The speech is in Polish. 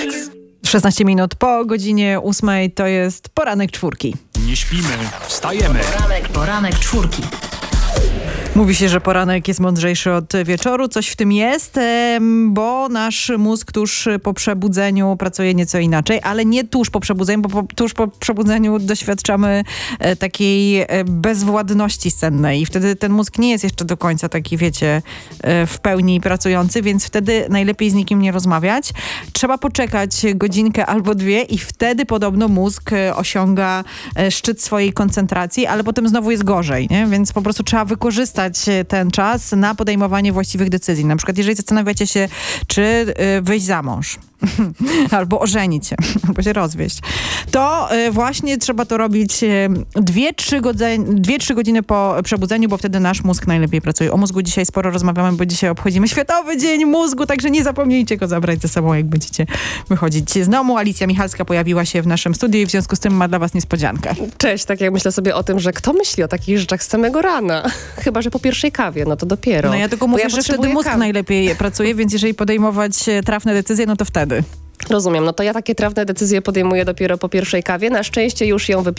16 minut po godzinie 8 to jest poranek czwórki. Nie śpimy, wstajemy. Poranek czwórki. Mówi się, że poranek jest mądrzejszy od wieczoru. Coś w tym jest, bo nasz mózg tuż po przebudzeniu pracuje nieco inaczej, ale nie tuż po przebudzeniu, bo tuż po przebudzeniu doświadczamy takiej bezwładności sennej i wtedy ten mózg nie jest jeszcze do końca taki, wiecie, w pełni pracujący, więc wtedy najlepiej z nikim nie rozmawiać. Trzeba poczekać godzinkę albo dwie i wtedy podobno mózg osiąga szczyt swojej koncentracji, ale potem znowu jest gorzej, nie? Więc po prostu trzeba wykorzystać ten czas na podejmowanie właściwych decyzji. Na przykład, jeżeli zastanawiacie się, czy wyjść za mąż, albo ożenić się, albo się rozwieść, to właśnie trzeba to robić 2-3 godziny po przebudzeniu, bo wtedy nasz mózg najlepiej pracuje. O mózgu dzisiaj sporo rozmawiamy, bo dzisiaj obchodzimy Światowy Dzień Mózgu, także nie zapomnijcie go zabrać ze sobą, jak będziecie wychodzić z domu. Alicja Michalska pojawiła się w naszym studiu i w związku z tym ma dla was niespodziankę. Cześć, tak jak myślę sobie o tym, że kto myśli o takich rzeczach z samego rana? Chyba że po pierwszej kawie, no to dopiero. No ja tylko mówię, że wtedy mózg najlepiej pracuje, więc jeżeli podejmować trafne decyzje, no to wtedy. Rozumiem, no to ja takie trafne decyzje podejmuję dopiero po pierwszej kawie. Na szczęście już ją wypiłam.